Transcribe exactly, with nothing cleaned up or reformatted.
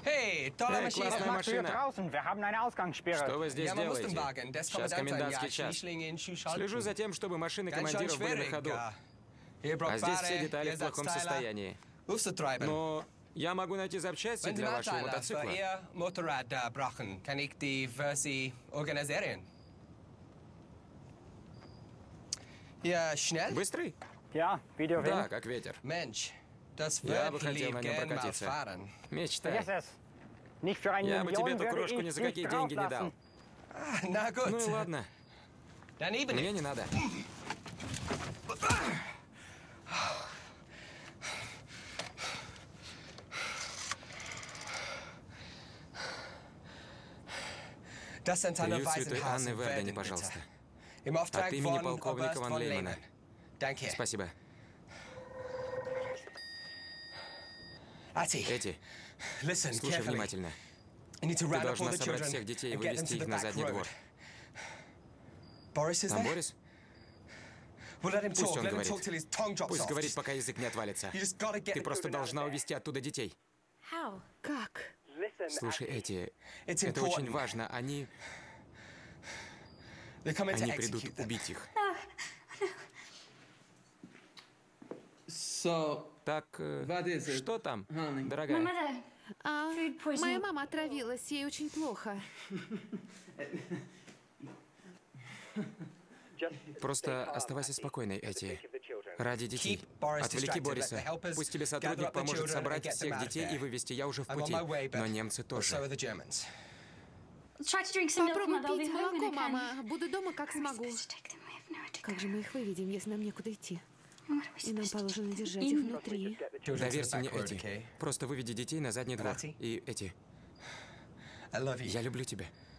Эй, Эй, классная машина. Что вы здесь Ja, man muss den делаете? Wagen. Der ist Сейчас Kommandant sein. комендантский Ja, час. Schießlinge in Слежу за тем, чтобы машины Ganz schön командиров были на schwierig. ходу. Ja. Hier А braucht здесь все Ware, детали hier в плохом Ersatzteile. состоянии. Rufst du treiben? Но я могу найти запчасти Wenn Sie для вашего Nachteile für мотоцикла. Ihr Motorrad da brauchen, kann ich die für Sie organisieren. Ja, schnell? Быстрый? Ja, wie du Да, willst. как ветер. Mensch, das Я бы wird хотел на lieb нем gern mal прокатиться. fahren. Мечтай. Vergiss es. Nicht für eine Я бы тебе Million эту würde кружку ни ich за dich какие деньги не дал. drauflassen. Ah, na gut. Ну и ладно, Dann eben мне nicht. не надо. Das sind seine Приют Святой Анны Waisenhaus в Эрдене, Werden, bitte. пожалуйста. Im Auftrag От имени von полковника Oberst Ван von Леймана. Lehman. Danke. Спасибо. Ati, Эти, listen слушай carefully. внимательно. I need to Ты round up all должна the собрать children всех детей и and get them вывести to the их на back задний road. двор. Boris is Там there? Борис? Well, let him Пусть talk. он Let him говорит. talk till his tongue drops Пусть off. говорит, пока язык не отвалится. You just gotta get Ты the просто children out of должна there. увести оттуда детей. How? Как? Слушай, эти, It's это очень important. важно. Они, They're coming to они придут execute them. убить их. So, Так, э, What is it, что там, honey? дорогая? Mother, А, Food poisoning. моя мама отравилась, ей очень плохо. Просто оставайся спокойной, Эти. Ради детей. Keep Boris Отвлеки distracted. Let Бориса. the helpers Пусть тебе gather сотрудник up the поможет children собрать and get them всех out of детей there. и вывести. Я уже в I'm on пути. my way, but Но немцы so are тоже. the Germans. try to drink some milk, Попробуй Mother. I'll be пить home when молоко, I can. мама. Буду дома, как смогу. Supposed to take them. We have nowhere to Как go. же мы их выведем, если нам некуда идти? What are we И нам supposed to положено do? держать их внутри. Children to the Доверься мне, back road, Эти. okay? Просто выведи детей на задний двор. Рати? И, Эти, I love you. я люблю тебя.